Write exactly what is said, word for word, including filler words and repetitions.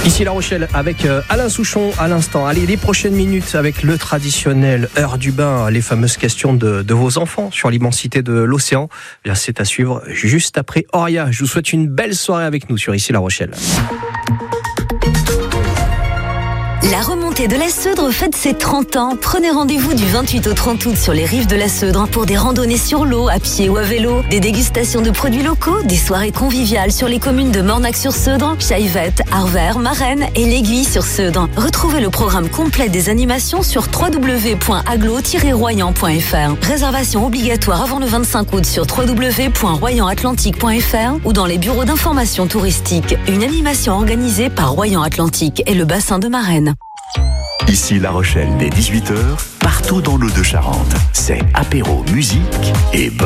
Ici La Rochelle avec Alain Souchon à l'instant. Allez, les prochaines minutes avec le traditionnel Heure du bain, les fameuses questions de, de vos enfants sur l'immensité de l'océan. Bien, c'est à suivre juste après Auria. Je vous souhaite une belle soirée avec nous sur Ici La Rochelle. La remontée de la Seudre fête ses trente ans. Prenez rendez-vous du vingt-huit au trente août sur les rives de la Seudre pour des randonnées sur l'eau, à pied ou à vélo, des dégustations de produits locaux, des soirées conviviales sur les communes de Mornac-sur-Seudre, Chaillevette, Arvert, Marennes et l'Aiguille sur Seudre. Retrouvez le programme complet des animations sur w w w point aglo tiret royan point f r. Réservation obligatoire avant le vingt-cinq août sur w w w point royan atlantique point f r ou dans les bureaux d'information touristique. Une animation organisée par Royan Atlantique et le bassin de Marennes. Ici La Rochelle dès dix-huit heures, partout dans l'Hauts-de-Charente. C'est apéro, musique et bonne